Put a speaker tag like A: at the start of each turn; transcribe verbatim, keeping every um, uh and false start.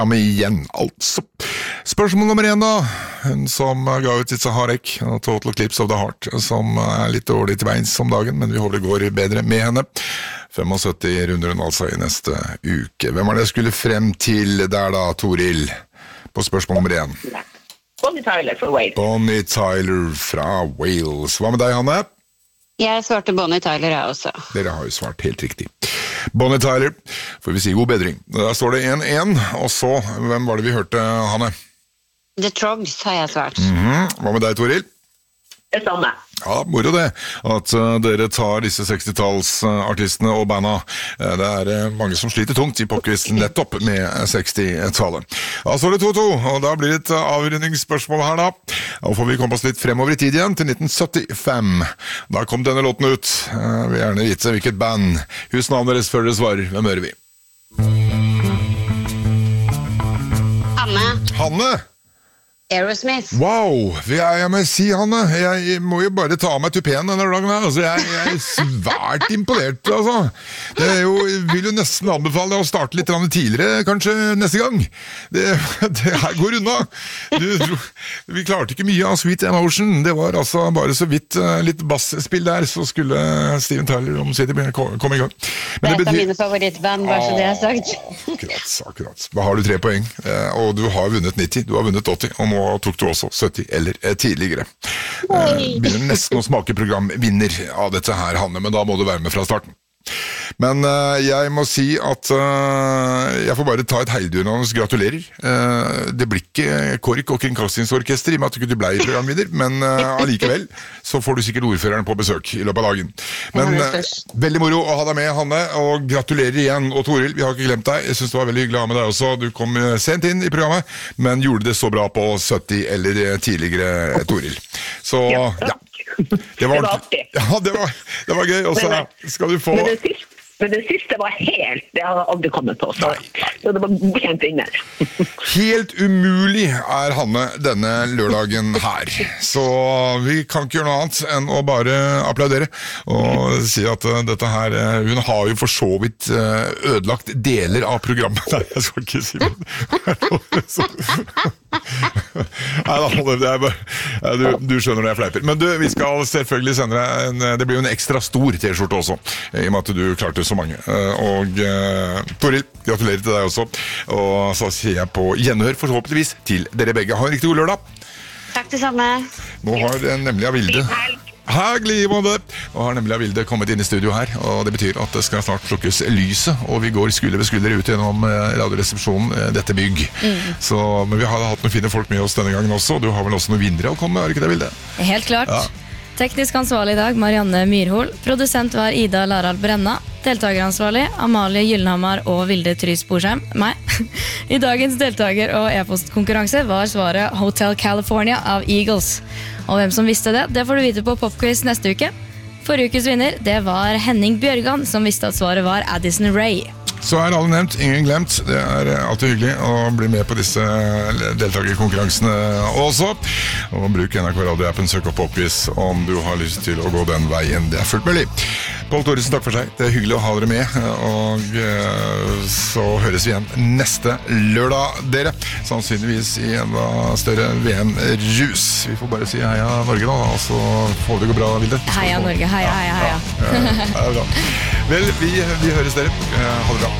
A: Ja, men igjen, altså. Spørsmål nummer én da, hun som ga ut It's a Heartache, Total Eclipse of the Heart, som er litt dårlig til beins om dagen, men vi håper det går bedre med henne. syttifem runder hun altså i neste uke. Hvem var det jeg skulle frem til der da, Toril? På spørsmål nummer én.
B: Bonnie Tyler fra Wales.
A: Bonnie Tyler fra Wales. Hva med deg, Hanne?
C: Jeg svarte Bonnie Tyler, jeg også.
A: Dere har jo svart helt riktig. Bonnie Tyler, får vi si god bedring. Da står det en en, og så, hvem var det vi hørte, Hanne?
C: The Trogs har jeg svart.
A: Mm-hmm. Hva med deg, Toril?
B: Det samme.
A: Ja, moro det, at uh, dere tar disse sekstitallsartistene uh, og banda. Uh, det er uh, mange som sliter tungt i popquizen nettopp med sekstitallet. Da står det to to, og da blir det et uh, avrundingsspørsmål her da. Da får vi komme oss litt fremover i tid igjen, til nitten syttifem. Da kom denne låten ut. Uh, vi vil gjerne vite hvilket band. Husk navnet deres før dere svarer. Hvem hører vi?
C: Hanne.
A: Hanne?
C: Aerosmith.
A: Wow, jeg, jeg må si, Hanne, jeg må jo bare ta av meg tupeen denne dagen her, altså, jeg, jeg er svært imponert, altså. Det er jo, jeg vil jo nesten anbefale deg å starte litt tidligere, kanskje neste gang. Det, det her går unna. Du, du, vi klarte ikke mye av Sweet Emotion, det var altså bare så vidt litt bassspill der, så skulle Steven Tyler om City komme i gang.
C: Men det, det er betyr... mine favorittband, bare så det er sagt.
A: Akkurat, akkurat. Da har du tre poeng, og du har vunnet nitti, du har vunnet åtti, og nå tok du også sytti eller tidligere. Eh, begynner nesten å smake programvinner av dette her, Hanne, men da må du være med fra starten. Men uh, jeg må si at uh, jeg får bare ta et heildørende gratulerer. Uh, det blir ikke Kork og Kringkastingsorkester i og med at du ikke ble programvinner, men uh, allikevel så får du sikkert ordføreren på besøk i løpet av dagen. Men uh, veldig moro å ha deg med, Hanne, og gratulerer igjen. Og Toril, vi har ikke glemt deg. Jeg synes det var veldig hyggelig å ha med deg også. Du kom sent inn i programmet, men gjorde det så bra på sytti eller tidligere, Toril. Så ja. Det var, ja, det var, det var gøy, og så skal du få...
B: Men det siste, men det siste var helt, det har jeg aldri kommet på, så, så det var godkjent vinner.
A: Helt umulig er Hanne denne lørdagen her, så vi kan ikke gjøre noe annet enn å bare applaudere og si at uh, dette her, uh, hun har jo for så vidt uh, ødelagt deler av programmet. Nei, jeg skal ikke si det. Nei da, det er bare, ja, du, du skjønner når jeg fleiper. Men du, vi skal selvfølgelig sende deg en, det blir jo en ekstra stor t-skjorte også, i og med at du klarte så mange. Og uh, Toril, gratulerer til deg også. Og så sier jeg på gjenhør forhåpentligvis til dere begge. Ha en riktig god lørdag.
C: Takk det samme.
A: Nå har nemlig Avilde Herlig måte. Nå har nemlig Avilde kommet inn i studio her, og det betyr at det skal snart slukkes lyset, og vi går skulder ved skulder ut gjennom radioresepsjonen, dette bygg. Mm. Så, men vi har hatt noen fine folk med oss denne gangen også. Du har vel også noen vinnere å komme, er det ikke det, Avilde?
D: Helt klart. Ja. Teknisk ansvarlig i dag, Marianne Myrhol. Produsent var Ida Larald Brenna. Deltakeransvarlig, Amalie Gyllenhammer og Vilde Trys Borsheim. Meg. I dagens deltaker- og e-postkonkurranse var svaret Hotel California av Eagles. Og hvem som visste det, det får du vite på Popquiz neste uke. Forrige ukes vinner, det var Henning Bjørgan, som visste at svaret var Addison Rae.
A: Så er alle nevnt, ingen glemt. Det er alltid hyggelig å bli med på disse deltakerkonkurransene også. Og bruk N R K Radio-appen, søk opp Popquiz om du har lyst til å gå den veien. Det er fullt mulig. Pål Thoresen, takk for seg. Det er hyggelig å ha dere med. Og så høres vi igjen neste lørdag, dere. Sannsynligvis i en større V M-rus. Vi får bare si heia Norge da, og så får det gå bra, Vilde.
D: Heia Norge, heia, heia, heia.
A: Ja, ja, ja, det er bra. Vel, vi, vi høres dere. Ha det bra.